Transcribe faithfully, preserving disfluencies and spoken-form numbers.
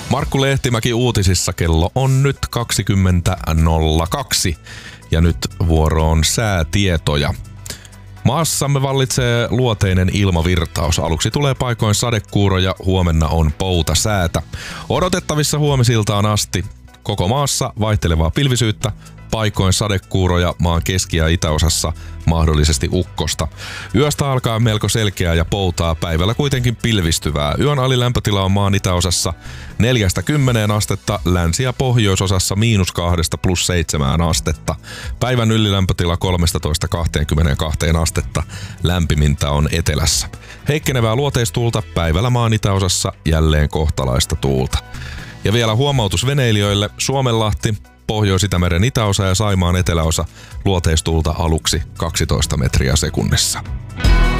Markku Lehtimäki uutisissa, kello on nyt kaksikymmentä nolla kaksi ja nyt vuoroon säätietoja. Maassamme vallitsee luoteinen ilmavirtaus. Aluksi tulee paikoin sadekuuroja, huomenna on poutasäätä. Odotettavissa huomisiltaan asti koko maassa vaihtelevaa pilvisyyttä, paikoin sadekuuroja maan keski- ja itäosassa, mahdollisesti ukkosta. Yöstä alkaa melko selkeää ja poutaa, päivällä kuitenkin pilvistyvää. Yön alilämpötila on maan itäosassa neljästä kymmeneen astetta, länsi- ja pohjoisosassa miinus kahdesta plus seitsemään astetta. Päivän ylilämpötila kolmetoista kaksikymmentäkaksi astetta, lämpimintä on etelässä. Heikkenevää luoteistuulta, päivällä maan itäosassa jälleen kohtalaista tuulta. Ja vielä huomautus veneilijöille: Suomenlahti, Pohjois-Itämeren itäosa ja Saimaan eteläosa, luoteistuulta aluksi kaksitoista metriä sekunnissa.